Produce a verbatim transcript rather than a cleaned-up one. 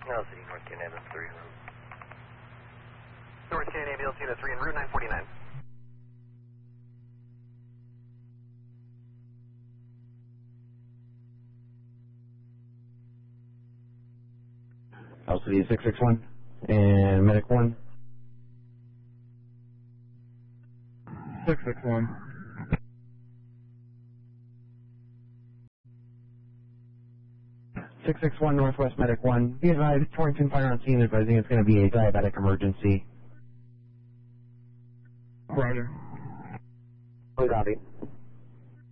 L C D, North Canadian Ambulance three. North Canadian Ambulance Unit three en route nine forty-nine. L C D six six one and Medic one. six six one. six six one Northwest Medic one. Be advised, Torrington Fire on scene advising it's going to be a diabetic emergency. Roger. Copy.